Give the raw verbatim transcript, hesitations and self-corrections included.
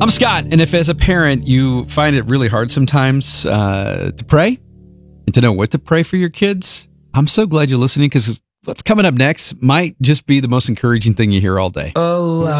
I'm Scott, and if as a parent you find it really hard sometimes uh, to pray and to know what to pray for your kids, I'm so glad you're listening, because what's coming up next might just be the most encouraging thing you hear all day. Oh,